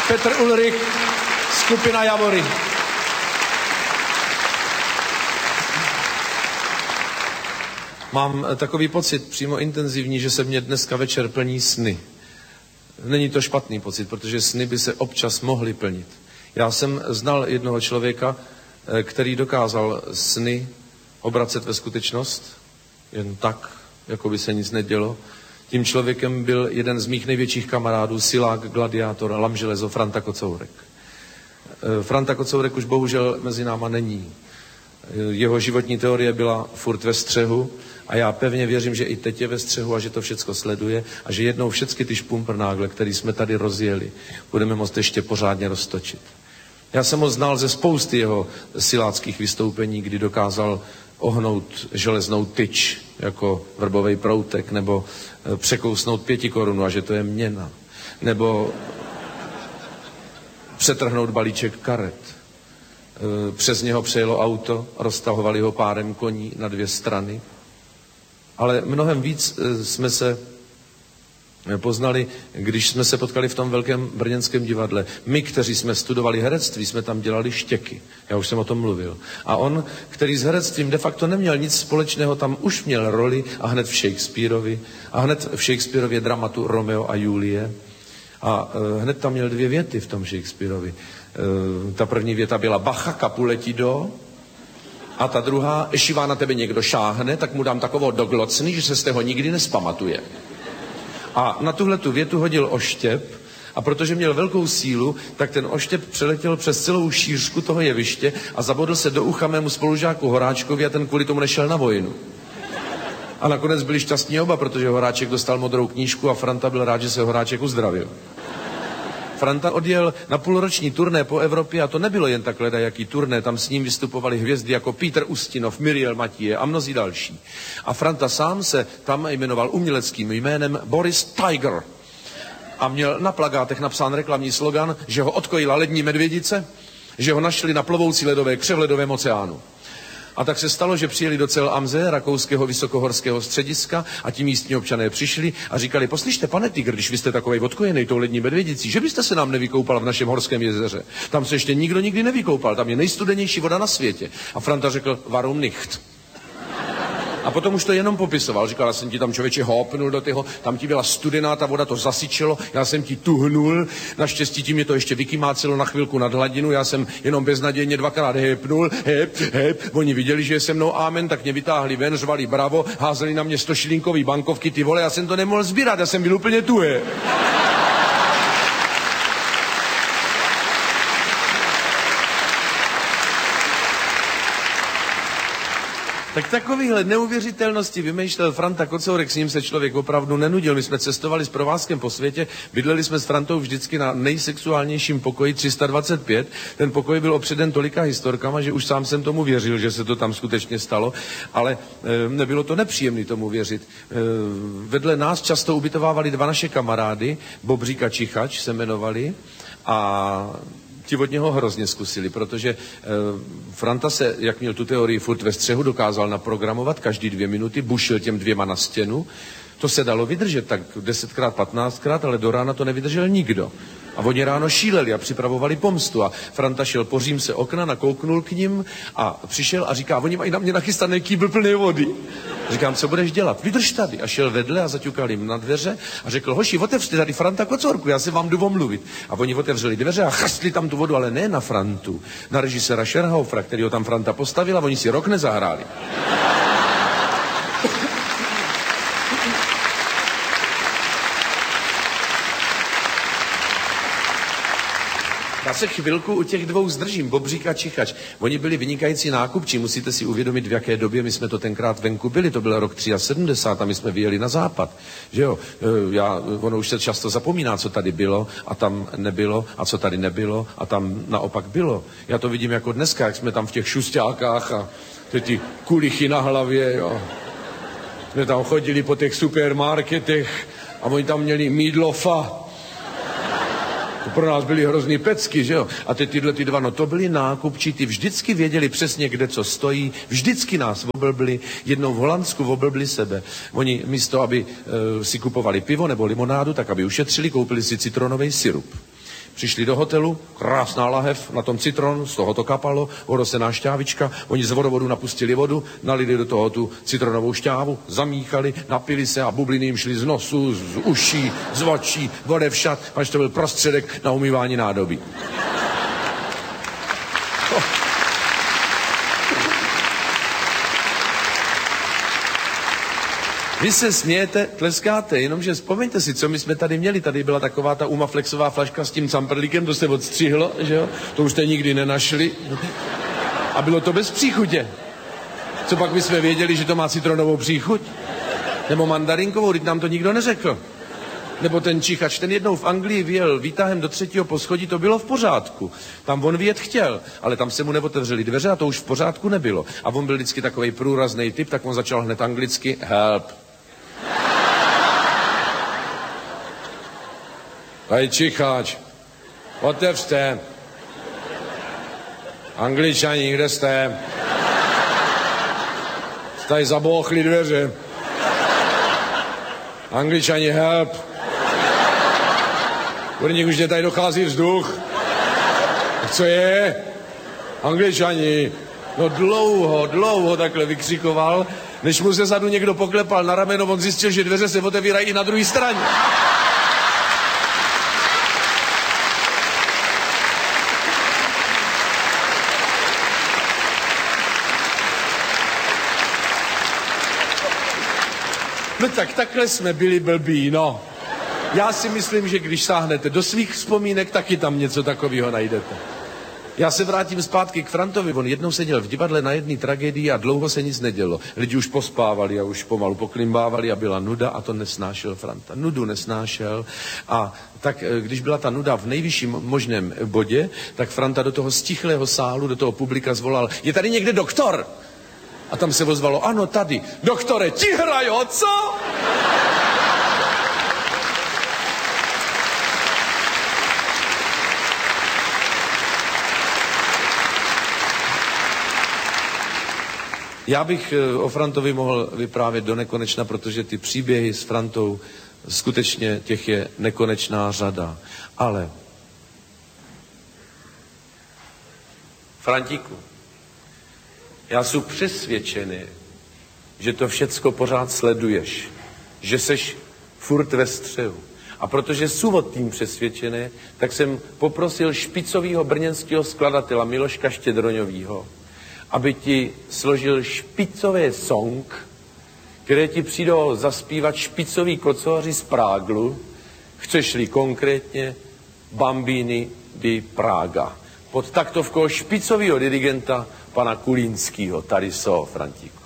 Petr Ulrich, skupina Javory. Mám takový pocit přímo intenzivní, že se mě dneska večer plní sny. Není to špatný pocit, protože sny by se občas mohly plnit. Já jsem znal jednoho člověka, který dokázal sny obracet ve skutečnost, jen tak, jako by se nic nedělo. Tím člověkem byl jeden z mých největších kamarádů, silák, gladiátor, lamželezo, Franta Kocourek. Franta Kocourek už bohužel mezi náma není. Jeho životní teorie byla furt ve střehu a já pevně věřím, že i teď je ve střehu a že to všecko sleduje a že jednou všechny ty špumprnágle, který jsme tady rozjeli, budeme moct ještě pořádně roztočit. Já jsem ho znal ze spousty jeho siláckých vystoupení, kdy dokázal ohnout železnou tyč jako vrbovej proutek, nebo překousnout 5 korun a že to je měna, nebo přetrhnout balíček karet. Přes něho přejelo auto, roztahovali ho párem koní na 2 strany. Ale mnohem víc jsme se poznali, když jsme se potkali v tom velkém brněnském divadle. My, kteří jsme studovali herectví, jsme tam dělali štěky. Já už jsem o tom mluvil. A on, který s herectvím de facto neměl nic společného, tam už měl roli a hned v Shakespeareovi. A hned v Shakespeareově dramatu Romeo a Julie. A hned tam měl 2 věty v tom Shakespeareovi. Ta první věta byla Bacha, kapu letí do. A ta druhá, ještě vám na tebe někdo šáhne, tak mu dám takovou doglocný, že se z toho nikdy nespamatuje. A na tuhletu větu hodil oštěp a protože měl velkou sílu, tak ten oštěp přeletěl přes celou šířku toho jeviště a zabodl se do ucha mému spolužáku Horáčkovi a ten kvůli tomu nešel na vojnu. A nakonec byli šťastní oba, protože Horáček dostal modrou knížku a Franta byl rád, že se Horáček uzdravil. Franta odjel na půlroční turné po Evropě a to nebylo jen tak ledajaký turné, tam s ním vystupovali hvězdy jako Peter Ustinov, Miriel Matěje a mnozí další. A Franta sám se tam jmenoval uměleckým jménem Boris Tiger a měl na plakátech napsán reklamní slogan, že ho odkojila lední medvědice, že ho našli na plovoucí ledové kře v ledovém oceánu. A tak se stalo, že přijeli do Cel Amze, rakouského vysokohorského střediska, a ti místní občané přišli a říkali, poslyšte, pane Tygr, když vy jste takovej odkojenej tou lední medvědicí, že byste se nám nevykoupal v našem horském jezeře. Tam se ještě nikdo nikdy nevykoupal, tam je nejstudenější voda na světě. A Franta řekl, warum nicht? A potom už to jenom popisoval. Říkal, já jsem ti tam člověče hopnul do toho, tam ti byla studená, ta voda to zasyčelo, já jsem ti tuhnul, naštěstí ti mě to ještě vykymácelo na chvilku nad hladinu, já jsem jenom beznadějně 2krát hepnul, hep. Oni viděli, že je se mnou amen, tak mě vytáhli ven, řvali bravo, házeli na mě 100šilinkový bankovky, ty vole, já jsem to nemohl sbírat, já jsem byl úplně tuhé. Tak takovýhle neuvěřitelnosti vymýšlel Franta Kocourek, s ním se člověk opravdu nenudil. My jsme cestovali s provázkem po světě, bydleli jsme s Frantou vždycky na nejsexuálnějším pokoji 325. Ten pokoj byl opředen tolika historkama, že už sám jsem tomu věřil, že se to tam skutečně stalo, ale nebylo to nepříjemné tomu věřit. Vedle nás často ubytovávali 2 naše kamarády, Bobřík a Čichač se jmenovali, a ti od něho hrozně zkusili, protože Franta se, jak měl tu teorii furt ve střehu, dokázal naprogramovat každý 2 minuty, bušil těm 2 na stěnu. To se dalo vydržet tak 10krát, 15krát, ale do rána to nevydržel nikdo. A oni ráno šíleli a připravovali pomstu a Franta šel po římse okna, nakouknul k ním a přišel a říká, oni mají na mě nachystaný kýbl plný vody. Říkám, co budeš dělat? Vydrž tady. A šel vedle a zaťukal jim na dveře a řekl, hoši, otevřte tady Franta Kocourku, já se vám jdu omluvit. A oni otevřeli dveře a chastli tam tu vodu, ale ne na Frantu, na režiséra Scherhaufera, který ho tam Franta postavil, a oni si rok nezahráli. Já se chvilku u těch 2 zdržím, Bobřík a Čichač. Oni byli vynikající nákupčí, musíte si uvědomit, v jaké době my jsme to tenkrát venku byli. To byl rok 73 a my jsme vyjeli na západ. Že jo? Ono už se často zapomíná, co tady bylo a tam nebylo, a co tady nebylo a tam naopak bylo. Já to vidím jako dneska, jak jsme tam v těch šustákách a ty kulichy na hlavě, jo. Jsme tam chodili po těch supermarketech a oni tam měli Mídlofa. To pro nás byly hrozný pecky, že jo? A tyhle 2, no to byli nákupčí, ty vždycky věděli přesně, kde co stojí, vždycky nás oblbli, jednou v Holandsku oblbli sebe. Oni místo, aby si kupovali pivo nebo limonádu, tak aby ušetřili, koupili si citronový sirup. Přišli do hotelu, krásná lahev, na tom citron, z toho to kapalo, orosená šťávička, oni z vodovodu napustili vodu, nalili do toho tu citronovou šťávu, zamíchali, napili se a bubliny jim šly z nosu, z uší, z očí, odevšad, až to byl prostředek na umývání nádobí. Vy se smějete, tleskáte, jenomže vzpomeňte si, co my jsme tady měli. Tady byla taková ta umaflexová flaška s tím camperlíkem, to se odstřihlo, že jo? To už jste nikdy nenašli. A bylo to bez příchutě. Co pak my jsme věděli, že to má citronovou příchuť? Nebo mandarinkovou, teď nám to nikdo neřekl. Nebo ten čichač, ten jednou v Anglii vyjel výtahem do 3. poschodí, to bylo v pořádku. Tam on vyjet chtěl, ale tam se mu neotevřely dveře a to už v pořádku nebylo. A on byl vždycky takovej průrazný typ, tak on začal hned anglicky help. Tady čichač, otevřte. Angličani, kde jste? Tady zabouchly dveře. Angličani, help. Kurník, už tady dochází vzduch. Co je? Angličani. No dlouho takhle vykřikoval, než mu se zadu někdo poklepal na rameno, on zjistil, že dveře se otevírají i na druhé straně. No tak takhle jsme byli blbí, no. Já si myslím, že když sáhnete do svých vzpomínek, taky tam něco takového najdete. Já se vrátím zpátky k Frantovi. On jednou seděl v divadle na jedné tragédii a dlouho se nic nedělo. Lidi už pospávali a už pomalu poklimbávali a byla nuda a to nesnášel Franta. Nudu nesnášel a tak, když byla ta nuda v nejvyšším možném bodě, tak Franta do toho stichlého sálu, do toho publika zvolal: je tady někde doktor? A tam se ozvalo: ano, tady. Doktore, ti hrajo, co? Já bych o Frantovi mohl vyprávět do nekonečna, protože ty příběhy s Frantou, skutečně těch je nekonečná řada. Ale Frantíku, já jsem přesvědčený, že to všecko pořád sleduješ, že seš furt ve střehu. A protože jsem o tím přesvědčený, tak jsem poprosil špicovýho brněnského skladatela Miloška Štědroňovýho, aby ti složil špicový song, které ti přijdou zaspívat špicoví kocoři z Práglu, chceš-li konkrétně Bambini di Praga. Pod taktovkou špicového dirigenta pana Kulínského. Tady jsou, Frantíku.